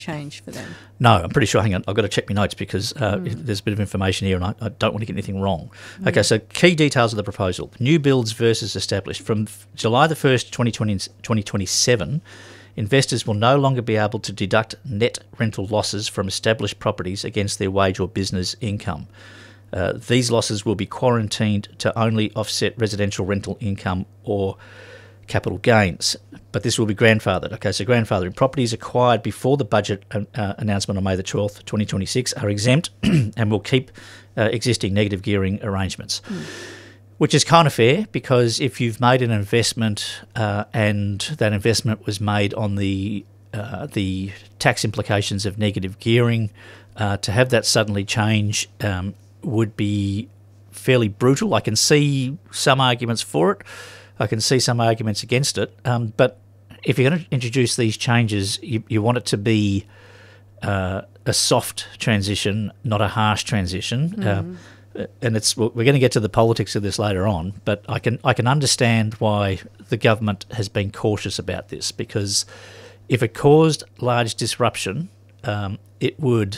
change for them? No, I'm pretty sure. Hang on, I've got to check my notes because there's a bit of information here and I don't want to get anything wrong. Okay, so key details of the proposal. New builds versus established. From July the 1st, 2027, investors will no longer be able to deduct net rental losses from established properties against their wage or business income. These losses will be quarantined to only offset residential rental income or capital gains, but this will be grandfathered. Okay, so grandfathering properties acquired before the budget announcement on May the 12th, 2026 are exempt and will keep existing negative gearing arrangements, which is kind of fair because if you've made an investment and that investment was made on the tax implications of negative gearing, to have that suddenly change would be fairly brutal. I can see some arguments for it. I can see some arguments against it. But if you're going to introduce these changes, you want it to be a soft transition, not a harsh transition. And we're going to get to the politics of this later on. But I can understand why the government has been cautious about this, because if it caused large disruption, it would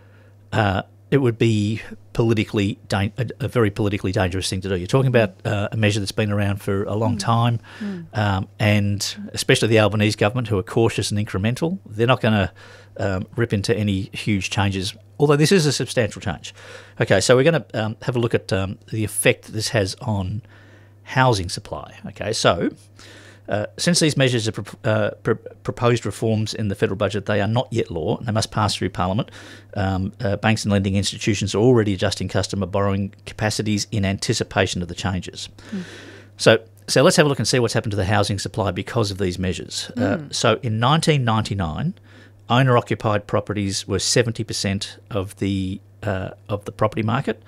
be a very politically dangerous thing to do. You're talking about a measure that's been around for a long time, and especially the Albanese government, who are cautious and incremental. They're not going to rip into any huge changes, although this is a substantial change. Okay, so we're going to have a look at the effect that this has on housing supply. Okay, so since these measures are proposed reforms in the federal budget, they are not yet law and they must pass through Parliament. Banks and lending institutions are already adjusting customer borrowing capacities in anticipation of the changes. So let's have a look and see what's happened to the housing supply because of these measures. So in 1999, owner-occupied properties were 70% of the property market,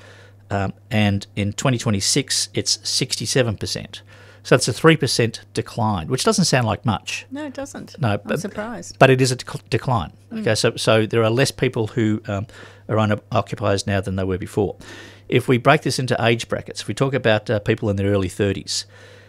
and in 2026 it's 67%. So it's a 3% decline, which doesn't sound like much. No, it doesn't. No, I'm surprised. But it is a decline. Okay, so there are less people who are owner-occupiers now than there were before. If we break this into age brackets, if we talk about people in their early 30s,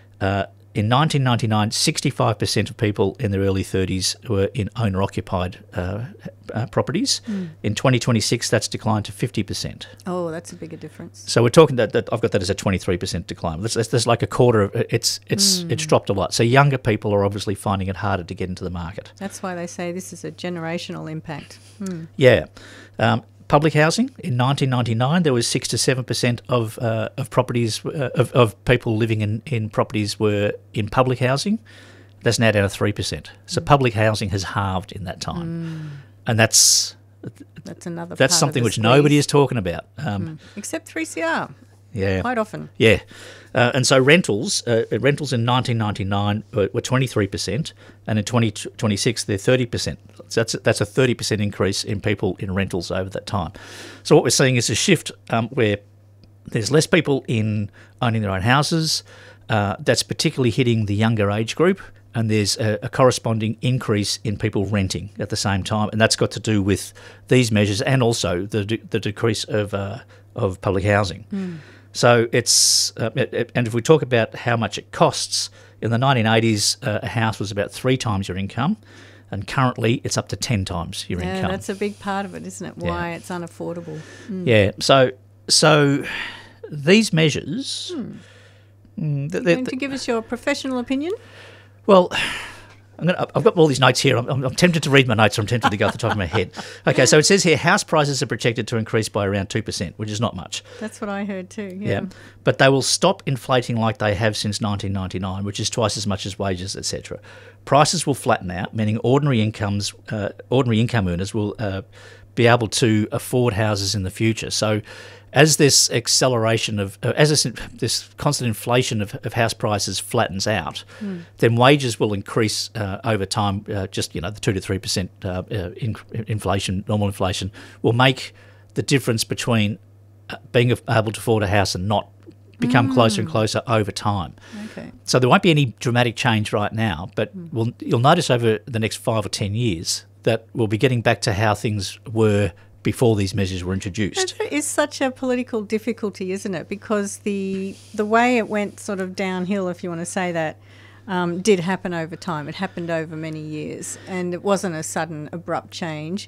in 1999, 65% of people in their early 30s were in owner-occupied properties. In 2026, that's declined to 50%. Oh, that's a bigger difference. So we're talking that I've got that as a 23% decline. That's like a quarter of it's dropped a lot. So younger people are obviously finding it harder to get into the market. That's why they say this is a generational impact. Yeah. Public housing in 1999, there was 6 to 7% of properties of people living in properties were in public housing. That's now down to 3%. So public housing has halved in that time, and that's another. That's part something of the which squeeze. Nobody is talking about. Except 3CR. Yeah, quite often. Yeah, and so rentals in 1999 were 23%, and in 2026 they're 30%. So that's a 30% increase in people in rentals over that time. So what we're seeing is a shift where there's less people in owning their own houses. That's particularly hitting the younger age group, and there's a corresponding increase in people renting at the same time, and that's got to do with these measures and also the decrease of public housing. So it's and if we talk about how much it costs, in the 1980s a house was about 3 times your income, and currently it's up to 10 times your income. Yeah, that's a big part of it, isn't it? Why it's unaffordable. Yeah, so these measures... going to give us your professional opinion? Well, I've got all these notes here. I'm tempted to read my notes, or I'm tempted to go off the top of my head. Okay, so it says here, house prices are projected to increase by around 2%, which is not much. That's what I heard too, yeah. But they will stop inflating like they have since 1999, which is twice as much as wages, etc. Prices will flatten out, meaning ordinary income earners will be able to afford houses in the future. So as this acceleration of, this constant inflation of house prices flattens out, then wages will increase over time. Just the 2 to 3% inflation, normal inflation, will make the difference between being able to afford a house and not become closer and closer over time. Okay. So there won't be any dramatic change right now, but you'll notice over the next 5 or 10 years that we'll be getting back to how things were before these measures were introduced. It is such a political difficulty, isn't it? Because the way it went sort of downhill, if you want to say that, did happen over time. It happened over many years, and it wasn't a sudden, abrupt change.